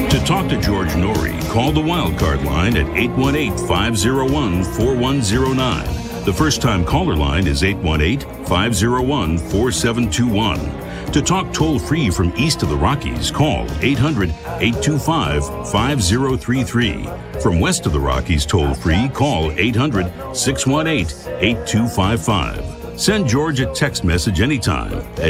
To talk to George Norrie, call the Wildcard line at 818-501-4109. The first-time caller line is 818-501-4721. To talk toll-free from east of the Rockies, call 800-825-5033. From west of the Rockies toll-free, call 800-618-8255. Send George a text message anytime at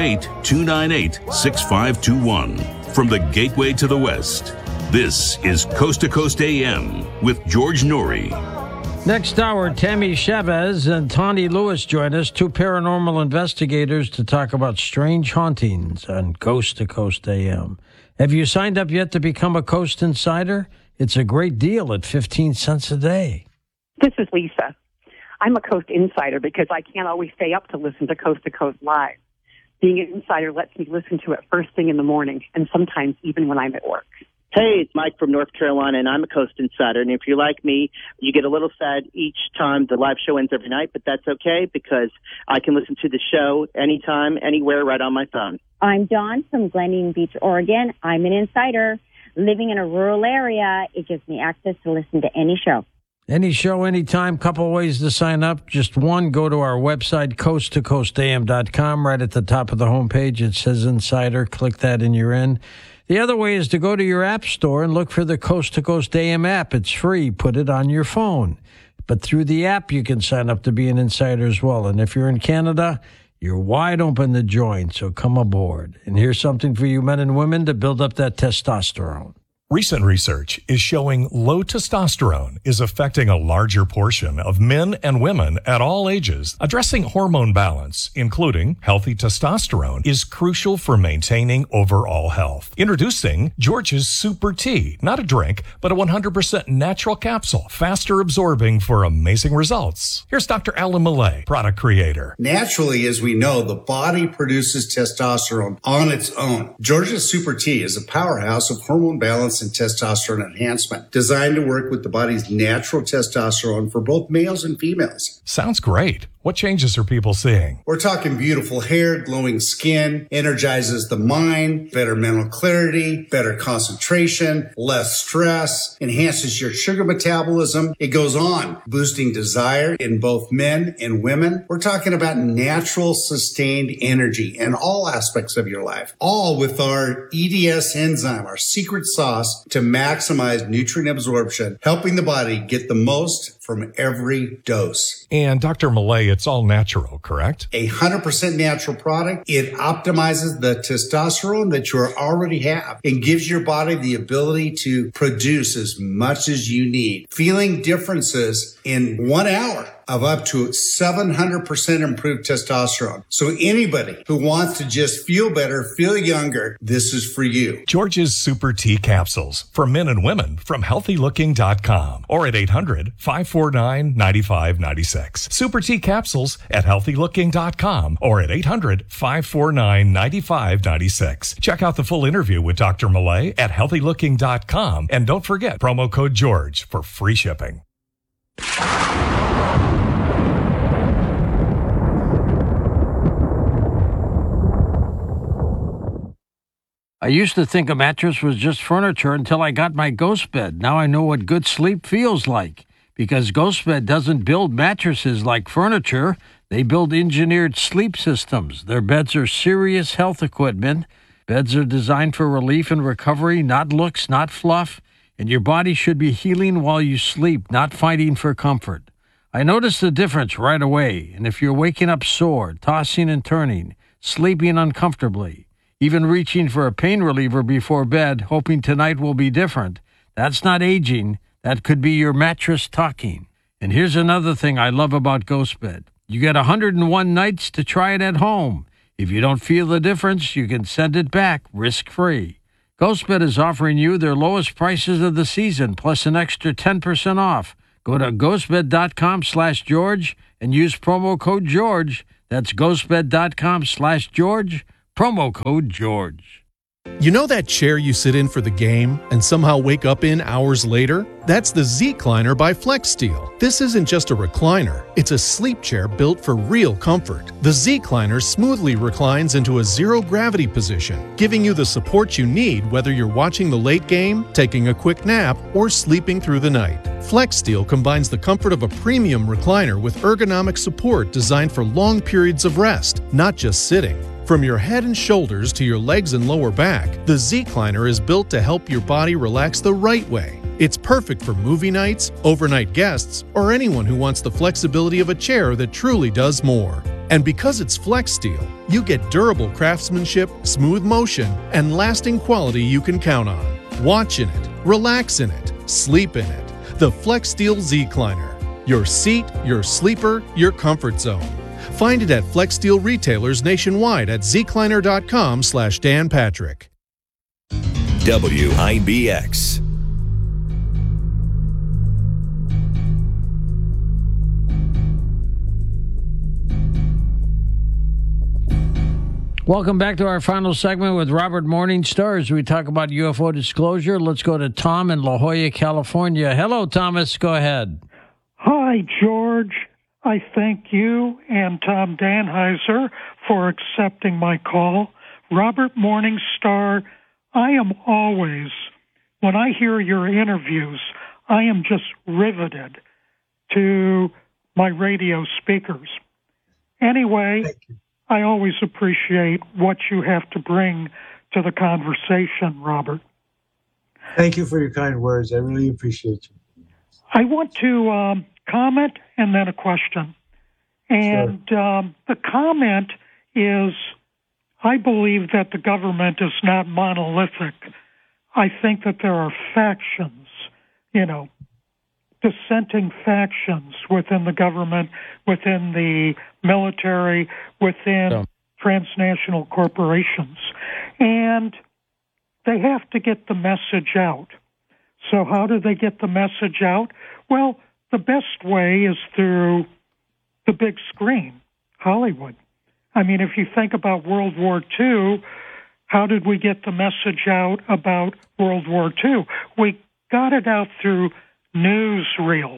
818-298-6521. From the Gateway to the West, this is Coast to Coast AM with George Norrie. Next hour, Tammy Chavez and Tawny Lewis join us, two paranormal investigators, to talk about strange hauntings on Coast to Coast AM. Have you signed up yet to become a Coast Insider? It's a great deal at 15 cents a day. This is Lisa. I'm a Coast Insider because I can't always stay up to listen to Coast Live. Being an insider lets me listen to it first thing in the morning, and sometimes even when I'm at work. Hey, it's Mike from North Carolina, and I'm a Coast Insider. And if you're like me, you get a little sad each time the live show ends every night, but that's okay because I can listen to the show anytime, anywhere, right on my phone. I'm Dawn from Glendian Beach, Oregon. I'm an insider. Living in a rural area, it gives me access to listen to any show. Any show, anytime, couple ways to sign up. Just one, go to our website, coasttocoastam.com. Right at the top of the homepage, it says Insider. Click that and you're in. The other way is to go to your app store and look for the Coast to Coast AM app. It's free. Put it on your phone. But through the app, you can sign up to be an insider as well. And if you're in Canada, you're wide open to join, so come aboard. And here's something for you men and women to build up that testosterone. Recent research is showing low testosterone is affecting a larger portion of men and women at all ages. Addressing hormone balance, including healthy testosterone, is crucial for maintaining overall health. Introducing George's Super Tea, not a drink, but a 100% natural capsule, faster absorbing for amazing results. Here's Dr. Alan Millay, product creator. Naturally, as we know, the body produces testosterone on its own. George's Super Tea is a powerhouse of hormone balance and testosterone enhancement, designed to work with the body's natural testosterone for both males and females. Sounds great. What changes are people seeing? We're talking beautiful hair, glowing skin, energizes the mind, better mental clarity, better concentration, less stress, enhances your sugar metabolism. It goes on, boosting desire in both men and women. We're talking about natural, sustained energy in all aspects of your life, all with our EDS enzyme, our secret sauce to maximize nutrient absorption, helping the body get the most from every dose. And Dr. Millay, it's all natural, correct? 100% natural product. It optimizes the testosterone that you already have and gives your body the ability to produce as much as you need. Feeling differences in 1 hour of up to 700% improved testosterone. So anybody who wants to just feel better, feel younger, this is for you. George's Super Tea Capsules for men and women from healthylooking.com or at 800-549-9596. Super Tea Capsules at healthylooking.com or at 800-549-9596. Check out the full interview with Dr. Millay at healthylooking.com and don't forget promo code George for free shipping. I used to think a mattress was just furniture until I got my Ghost Bed. Now I know what good sleep feels like. Because Ghost Bed doesn't build mattresses like furniture. They build engineered sleep systems. Their beds are serious health equipment. Beds are designed for relief and recovery, not looks, not fluff. And your body should be healing while you sleep, not fighting for comfort. I noticed the difference right away. And if you're waking up sore, tossing and turning, sleeping uncomfortably, even reaching for a pain reliever before bed, hoping tonight will be different, that's not aging. That could be your mattress talking. And here's another thing I love about Ghost Bed. You get 101 nights to try it at home. If you don't feel the difference, you can send it back risk-free. Ghost Bed is offering you their lowest prices of the season, plus an extra 10% off. Go to ghostbed.com/George and use promo code George. That's ghostbed.com/George, promo code George. You know that chair you sit in for the game and somehow wake up in hours later? That's the Z-Cliner by FlexSteel. This isn't just a recliner, it's a sleep chair built for real comfort. The Z-Cliner smoothly reclines into a zero-gravity position, giving you the support you need whether you're watching the late game, taking a quick nap, or sleeping through the night. FlexSteel combines the comfort of a premium recliner with ergonomic support designed for long periods of rest, not just sitting. From your head and shoulders to your legs and lower back, the Z-Cliner is built to help your body relax the right way. It's perfect for movie nights, overnight guests, or anyone who wants the flexibility of a chair that truly does more. And because it's FlexSteel, you get durable craftsmanship, smooth motion, and lasting quality you can count on. Watch in it, relax in it, sleep in it. The FlexSteel Z-Cliner. Your seat, your sleeper, your comfort zone. Find it at FlexSteel retailers nationwide at zcliner.com/Dan Patrick. WIBX. Welcome back to our final segment with Robert Morningstar as we talk about UFO disclosure. Let's go to Tom in La Jolla, California. Hello, Thomas. Go ahead. Hi, George. I thank you and Tom Danheiser for accepting my call. Robert Morningstar, I am always, when I hear your interviews, I am just riveted to my radio speakers. Anyway, I always appreciate what you have to bring to the conversation, Robert. Thank you for your kind words. I really appreciate you. I want to comment and then a question. And sure. The comment is, I believe that the government is not monolithic. I think that there are factions, dissenting factions within the government, within the military, within transnational corporations. And they have to get the message out. So how do they get the message out? Well, the best way is through the big screen, Hollywood. I mean, if you think about World War II, how did we get the message out about World War II? We got it out through newsreels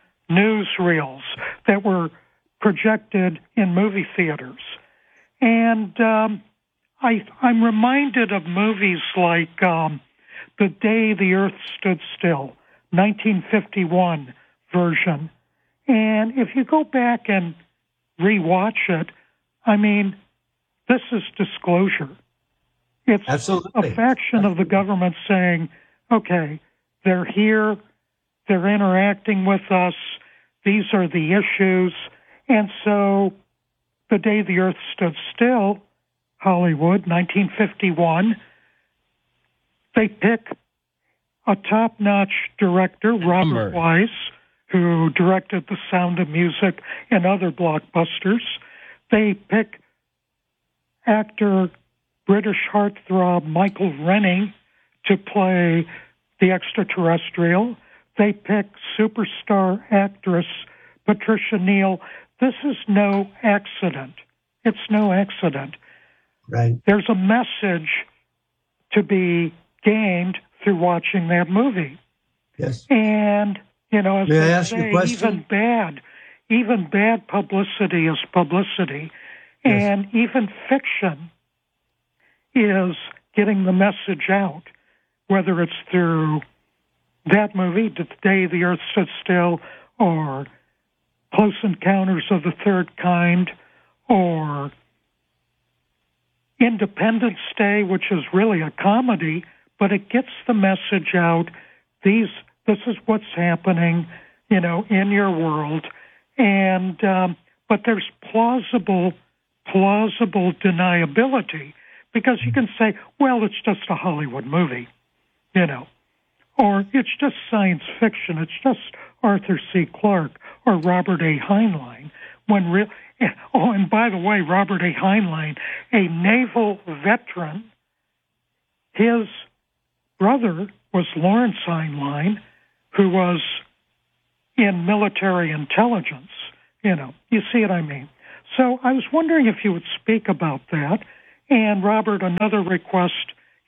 that were projected in movie theaters. And I'm reminded of movies like The Day the Earth Stood Still, 1951 version. And if you go back and rewatch it, I mean, this is disclosure. It's Absolutely. A faction of the government saying, okay, they're here, they're interacting with us, these are the issues. And so The Day the Earth Stood Still, Hollywood, 1951, they pick a top-notch director, Robert Wise, who directed The Sound of Music and other blockbusters. They pick actor, British heartthrob Michael Rennie to play the extraterrestrial. They pick superstar actress Patricia Neal. This is no accident. It's no accident. Right. There's a message to be gained through watching that movie. Yes. And, as May I they ask say, you a question? even bad publicity is publicity. Yes. And even fiction is getting the message out, whether it's through that movie, The Day the Earth Stood Still, or Close Encounters of the Third Kind, or Independence Day, which is really a comedy, but it gets the message out. This is what's happening, in your world. And but there's plausible deniability, because you can say, well, it's just a Hollywood movie, or it's just science fiction. It's just Arthur C. Clarke or Robert A. Heinlein. And by the way, Robert A. Heinlein, a naval veteran, his brother was Lawrence Heinlein, who was in military intelligence. You see what I mean? So I was wondering if you would speak about that. And Robert, another request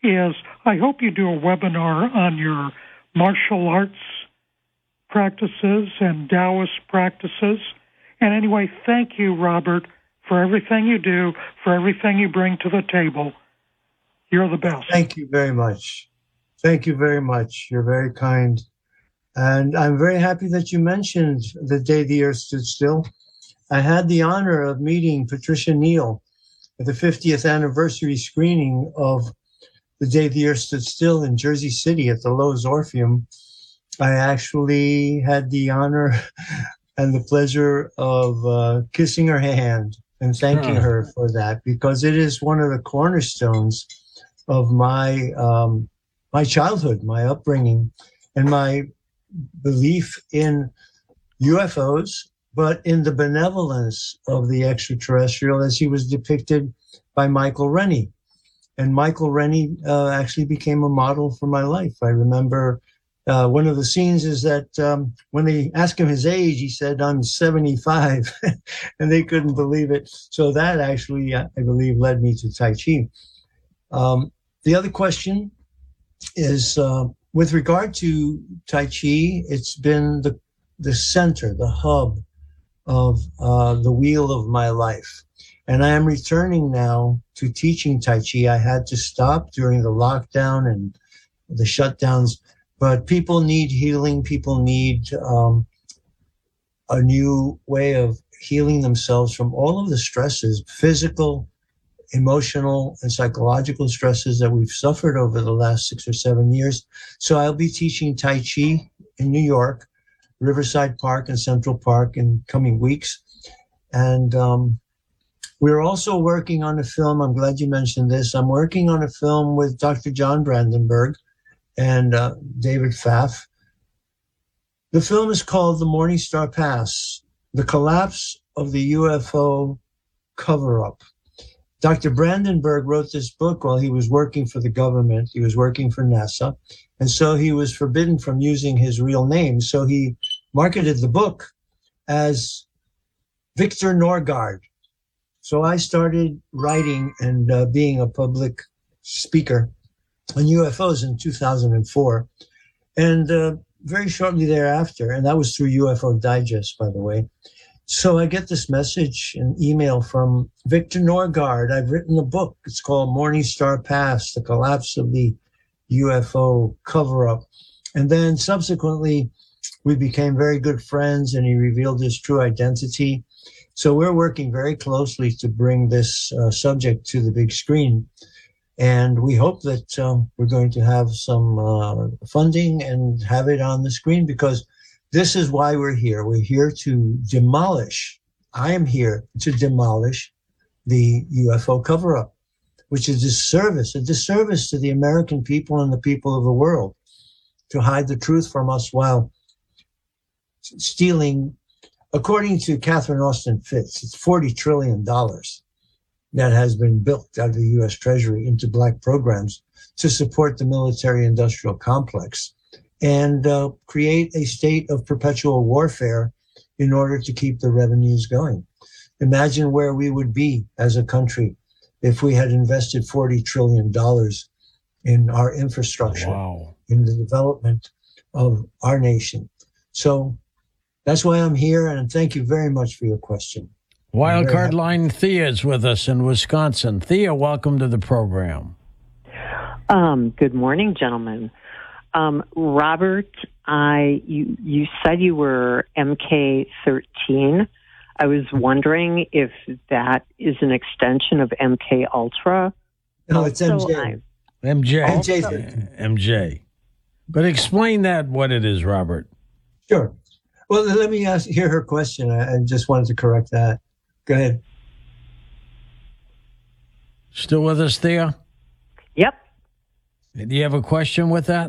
is I hope you do a webinar on your martial arts practices and Taoist practices. And anyway, thank you, Robert, for everything you do, for everything you bring to the table. You're the best. Thank you very much. Thank you very much. You're very kind. And I'm very happy that you mentioned the day the earth stood still. I had the honor of meeting Patricia Neal at the 50th anniversary screening of The Day the Earth Stood Still in Jersey City at the Lowe's Orpheum. I actually had the honor and the pleasure of kissing her hand and thanking her for that, because it is one of the cornerstones of my my childhood, my upbringing, and my belief in UFOs, but in the benevolence of the extraterrestrial as he was depicted by Michael Rennie. And Michael Rennie actually became a model for my life. I remember one of the scenes is that when they asked him his age, he said, I'm 75, and they couldn't believe it. So that actually, I believe, led me to Tai Chi. The other question is, with regard to Tai Chi, it's been the center, the hub of the wheel of my life. And I am returning now to teaching Tai Chi. I had to stop during the lockdown and the shutdowns, but people need healing. People need a new way of healing themselves from all of the stresses, physical, emotional, and psychological stresses that we've suffered over the last 6 or 7 years. So I'll be teaching Tai Chi in New York, Riverside Park and Central Park in coming weeks. And we're also working on a film. I'm glad you mentioned this. I'm working on a film with Dr. John Brandenburg and David Pfaff. The film is called The Morningstar Pass, The Collapse of the UFO Cover-Up. Dr. Brandenburg wrote this book while he was working for the government. He was working for NASA. And so he was forbidden from using his real name. So he marketed the book as Victor Norgard. So I started writing and being a public speaker on UFOs in 2004. And very shortly thereafter, and that was through UFO Digest, by the way. So I get this message, an email from Victor Norgard. I've written a book. It's called Morningstar Pass, The Collapse of the UFO Cover-Up. And then subsequently, we became very good friends, and he revealed his true identity. So we're working very closely to bring this subject to the big screen. And we hope that we're going to have some funding and have it on the screen, because this is why we're here. We're here to demolish. I am here to demolish the UFO cover-up, which is a disservice to the American people and the people of the world, to hide the truth from us while stealing, according to Catherine Austin Fitts, it's $40 trillion that has been built out of the U.S. Treasury into black programs to support the military-industrial complex and create a state of perpetual warfare in order to keep the revenues going. Imagine where we would be as a country if we had invested $40 trillion in our infrastructure, in the development of our nation. So that's why I'm here, and thank you very much for your question. Wildcard Line Thea is with us in Wisconsin. Thea, welcome to the program. Good morning, gentlemen. Robert, you said you were MK13. I was wondering if that is an extension of MK Ultra. No, it's MJ. MJ. But explain that, what it is, Robert. Sure. Well, let me hear her question. I just wanted to correct that. Go ahead. Still with us, Thea? Yep. Do you have a question with that?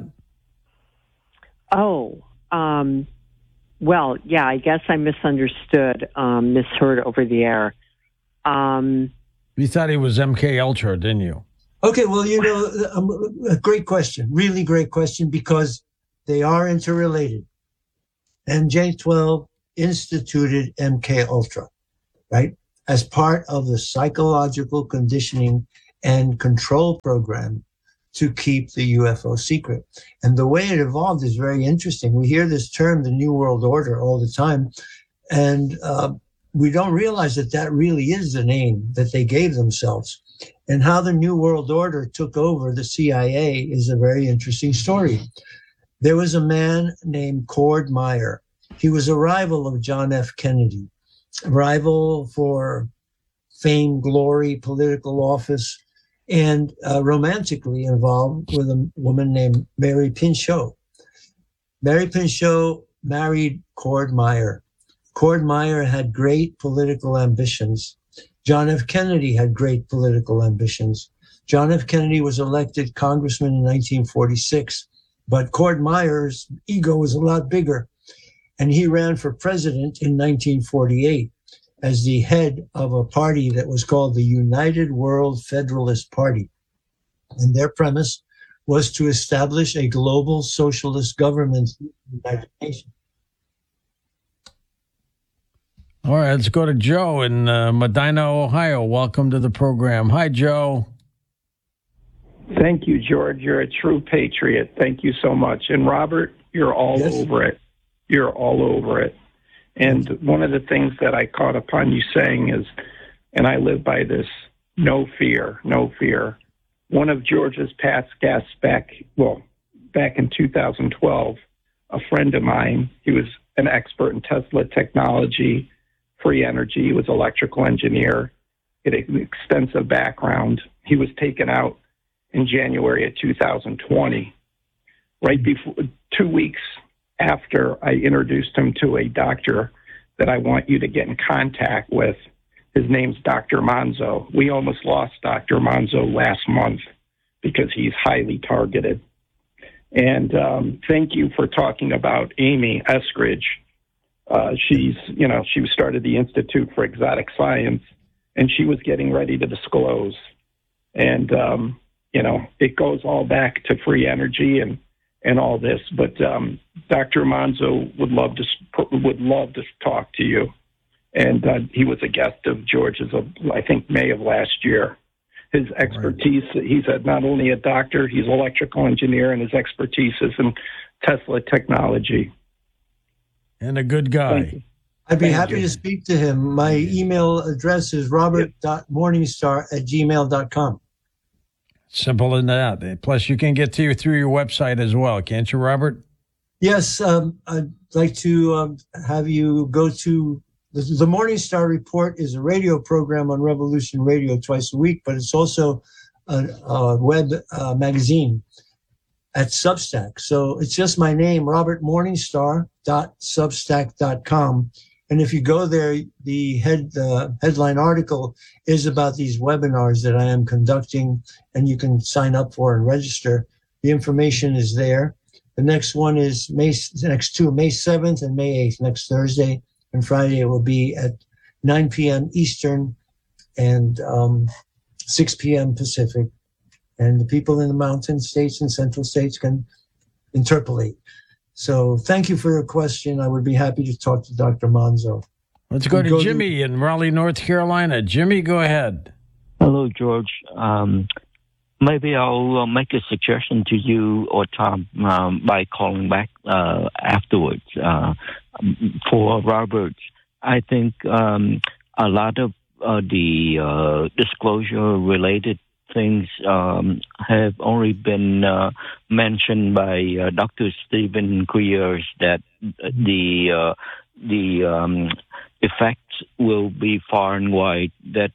Well, yeah, I guess I misunderstood, misheard over the air. You thought he was MK Ultra, didn't you? Okay, well, a great question, really great question, because they are interrelated. MJ-12 instituted MK Ultra, right, as part of the psychological conditioning and control program to keep the UFO secret. And the way it evolved is very interesting. We hear this term, the New World Order, all the time, and we don't realize that that really is the name that they gave themselves. And how the New World Order took over the CIA is a very interesting story. There was a man named Cord Meyer. He was a rival of John F. Kennedy, a rival for fame, glory, political office, and romantically involved with a woman named Mary Pinchot. Mary Pinchot married Cord Meyer. Cord Meyer had great political ambitions. John F. Kennedy had great political ambitions. John F. Kennedy was elected congressman in 1946, but Cord Meyer's ego was a lot bigger, and he ran for president in 1948 as the head of a party that was called the United World Federalist Party. And their premise was to establish a global socialist government in the United Nations. All right, let's go to Joe in Medina, Ohio. Welcome to the program. Hi, Joe. Thank you, George. You're a true patriot. Thank you so much. And Robert, you're all over it. You're all over it. And one of the things that I caught upon you saying is, and I live by this, no fear, no fear. One of George's past guests back in 2012, a friend of mine, he was an expert in Tesla technology, free energy. He was an electrical engineer. He had an extensive background. He was taken out in January of 2020, right before 2 weeks after I introduced him to a doctor that I want you to get in contact with. His name's Dr. Monzo. We almost lost Dr. Monzo last month because he's highly targeted. And thank you for talking about Amy Eskridge. She started the Institute for Exotic Science, and she was getting ready to disclose. And, it goes all back to free energy and all this. But Dr. Monzo would love to talk to you. And he was a guest of George's, I think, May of last year. His expertise, he's not only a doctor, he's an electrical engineer, and his expertise is in Tesla technology. And a good guy. I'd be happy to speak to him. My email address is robert.morningstar@gmail.com. Simple as that. Plus, you can get to you through your website as well, can't you, Robert? Yes. I'd like to have you go to the Morning Star Report is a radio program on Revolution Radio twice a week, but it's also a web magazine at Substack. So it's just my name, robertmorningstar.substack.com. And if you go there, the headline article is about these webinars that I am conducting, and you can sign up for and register. The information is there. The next one is May 7th and May 8th, next Thursday and Friday. It will be at 9 p.m. Eastern and 6 p.m. Pacific. And the people in the mountain states and central states can interpolate. So thank you for your question. I would be happy to talk to Dr. Monzo. Let's go to Jimmy in Raleigh, North Carolina. Jimmy, go ahead. Hello, George. Maybe I'll make a suggestion to you or Tom by calling back afterwards. For Robert, I think a lot of the disclosure-related things have only been mentioned by Dr. Stephen Greer, that the effects will be far and wide, that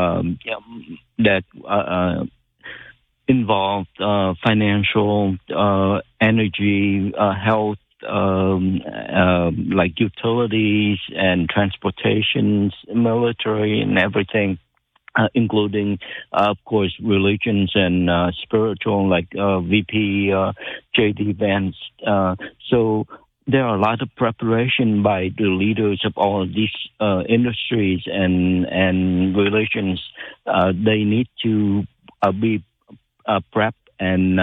involve financial, energy, health, like utilities and transportations, military, and everything. Including, of course, religions and spiritual, like VP J.D. Vance. So there are a lot of preparation by the leaders of all of these industries and religions. They need to be prepped and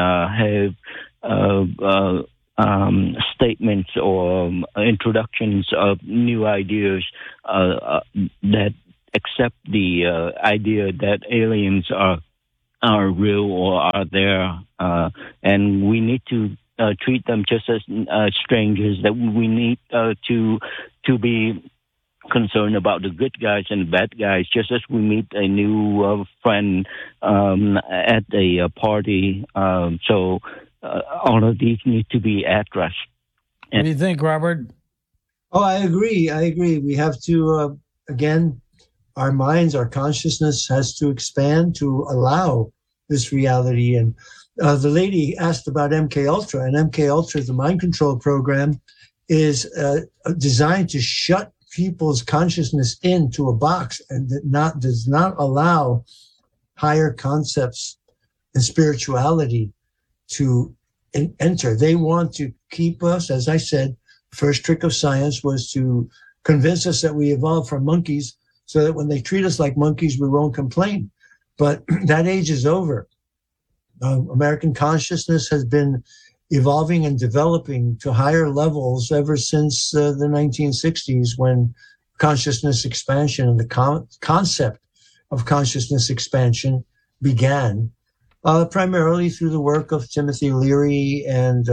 have statements or introductions of new ideas that accept the idea that aliens are are real or are there, and we need to treat them just as strangers. That we need to be concerned about the good guys and the bad guys, just as we meet a new friend at a party. So all of these need to be addressed. What do you think, Robert? Oh, I agree. We have to, again, our minds, our consciousness has to expand to allow this reality. And the lady asked about MKUltra, and MKUltra, the mind control program, is designed to shut people's consciousness into a box and does not allow higher concepts and spirituality to enter. They want to keep us, as I said, first trick of science was to convince us that we evolved from monkeys so that when they treat us like monkeys, we won't complain. But that age is over. American consciousness has been evolving and developing to higher levels ever since the 1960s, when consciousness expansion and the concept of consciousness expansion began, primarily through the work of Timothy Leary and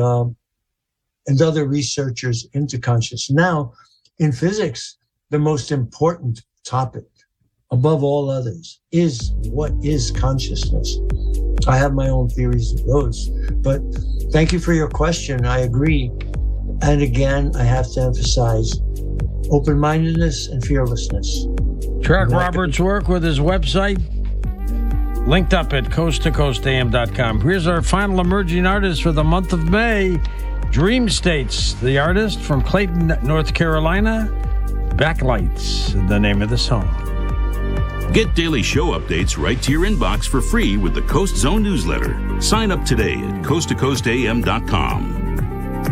other researchers into consciousness. Now, in physics, the most important topic, above all others, is what is consciousness? I have my own theories of those, but thank you for your question. I agree. And again, I have to emphasize open-mindedness and fearlessness. Track Robert's work with his website, linked up at coasttocoastam.com. Here's our final emerging artist for the month of May, Dream States, the artist from Clayton, North Carolina. Backlights, the name of the song. Get daily show updates right to your inbox for free with the Coast Zone newsletter. Sign up today at coasttocoastam.com.